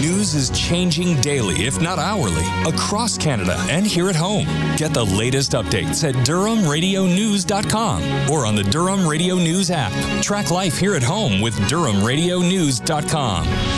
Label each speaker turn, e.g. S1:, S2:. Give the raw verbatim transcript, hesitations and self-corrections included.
S1: News is changing daily, if not hourly, across Canada and here at home. Get the latest updates at Durham Radio News dot com or on the Durham Radio News app. Track life here at home with Durham Radio News dot com.